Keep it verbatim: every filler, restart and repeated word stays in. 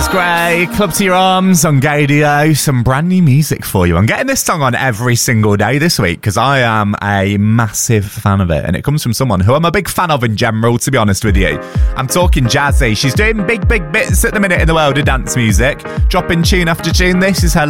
Gray, Club to Your Arms on Gadio. Some brand new music for you. I'm getting this song on every single day this week because I am a massive fan of it, and it comes from someone who I'm a big fan of in general, to be honest with you. I'm talking Jazzy. She's doing big, big bits at the minute in the world of dance music, dropping tune after tune. This is her